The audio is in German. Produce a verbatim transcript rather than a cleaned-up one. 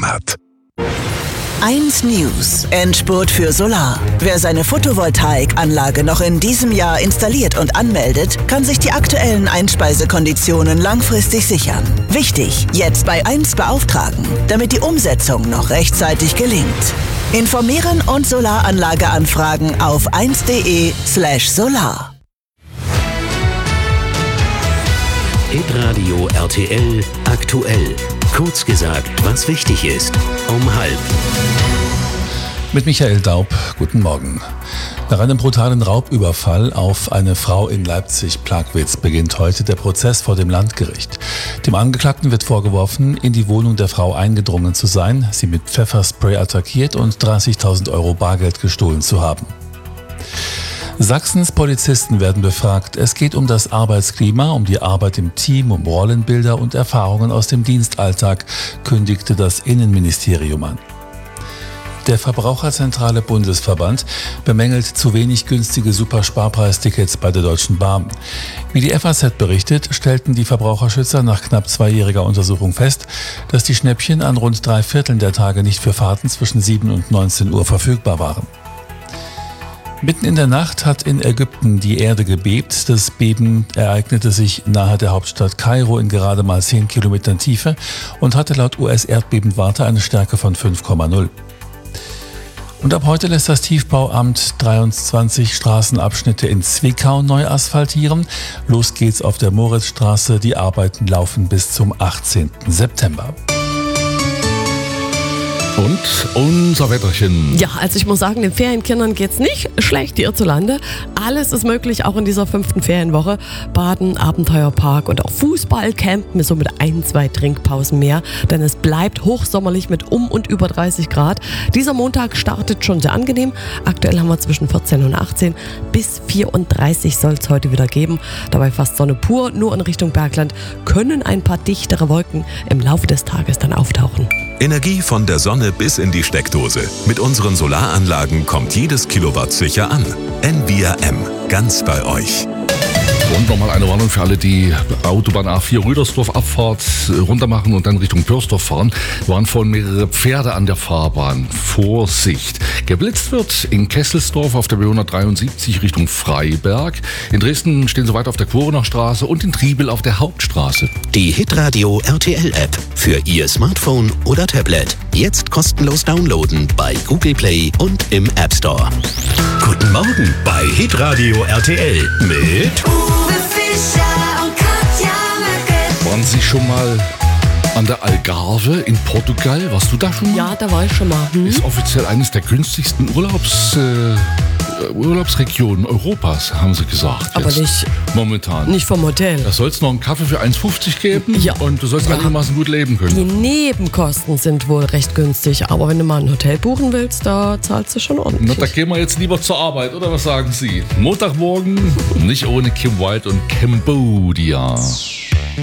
hat. eins News. Endspurt für Solar. Wer seine Photovoltaikanlage noch in diesem Jahr installiert und anmeldet, kann sich die aktuellen Einspeisekonditionen langfristig sichern. Wichtig, jetzt bei eins beauftragen, damit die Umsetzung noch rechtzeitig gelingt. Informieren und Solaranlage anfragen auf eins punkt de slash solar. Hitradio R T L aktuell. Kurz gesagt, was wichtig ist. Um halb. Mit Michael Daub, guten Morgen. Nach einem brutalen Raubüberfall auf eine Frau in Leipzig-Plagwitz beginnt heute der Prozess vor dem Landgericht. Dem Angeklagten wird vorgeworfen, in die Wohnung der Frau eingedrungen zu sein, sie mit Pfefferspray attackiert und dreißigtausend Euro Bargeld gestohlen zu haben. Sachsens Polizisten werden befragt. Es geht um das Arbeitsklima, um die Arbeit im Team, um Rollenbilder und Erfahrungen aus dem Dienstalltag, kündigte das Innenministerium an. Der Verbraucherzentrale Bundesverband bemängelt zu wenig günstige Supersparpreistickets bei der Deutschen Bahn. Wie die F A Z berichtet, stellten die Verbraucherschützer nach knapp zweijähriger Untersuchung fest, dass die Schnäppchen an rund drei Vierteln der Tage nicht für Fahrten zwischen sieben und neunzehn Uhr verfügbar waren. Mitten in der Nacht hat in Ägypten die Erde gebebt. Das Beben ereignete sich nahe der Hauptstadt Kairo in gerade mal zehn Kilometern Tiefe und hatte laut U S-Erdbebenwarte eine Stärke von fünf Komma null. Und ab heute lässt das Tiefbauamt dreiundzwanzig Straßenabschnitte in Zwickau neu asphaltieren. Los geht's auf der Moritzstraße. Die Arbeiten laufen bis zum achtzehnten September. Und unser Wetterchen. Ja, also ich muss sagen, den Ferienkindern geht's nicht schlecht hierzulande. Alles ist möglich, auch in dieser fünften Ferienwoche. Baden, Abenteuerpark und auch Fußball, Campen, so mit ein, zwei Trinkpausen mehr. Denn es bleibt hochsommerlich mit um und über dreißig Grad. Dieser Montag startet schon sehr angenehm. Aktuell haben wir zwischen vierzehn und achtzehn. Bis vierunddreißig soll es heute wieder geben. Dabei fast Sonne pur. Nur in Richtung Bergland können ein paar dichtere Wolken im Laufe des Tages dann auftauchen. Energie von der Sonne bis in die Steckdose. Mit unseren Solaranlagen kommt jedes Kilowatt sicher an. N V R M, ganz bei euch. Und nochmal eine Warnung für alle, die Autobahn A vier Rüdersdorf Abfahrt runter machen und dann Richtung Pörsdorf fahren. Da waren vorhin mehrere Pferde an der Fahrbahn. Vorsicht! Geblitzt wird in Kesselsdorf auf der B hundertdreiundsiebzig Richtung Freiberg. In Dresden stehen sie weiter auf der Quorener Straße und in Triebel auf der Hauptstraße. Die Hitradio R T L App für Ihr Smartphone oder Tablet. Jetzt kostenlos downloaden bei Google Play und im App Store. Guten Morgen bei Hitradio R T L mit Uwe Fischer und Katja Möcke. Waren Sie schon mal an der Algarve in Portugal? Warst du da schon mal? Ja, da war ich schon mal. Hm? Ist offiziell eines der günstigsten Urlaubs, äh, Urlaubsregionen Europas, haben sie gesagt. Aber jetzt. nicht, Momentan. nicht vom Hotel. Da soll es noch einen Kaffee für eins fünfzig geben Ja. und du sollst Ja. einigermaßen gut leben können. Die Nebenkosten sind wohl recht günstig, aber wenn du mal ein Hotel buchen willst, da zahlst du schon ordentlich. Na, da gehen wir jetzt lieber zur Arbeit, oder was sagen Sie? Montagmorgen, nicht ohne Kim Wilde und Cambodia.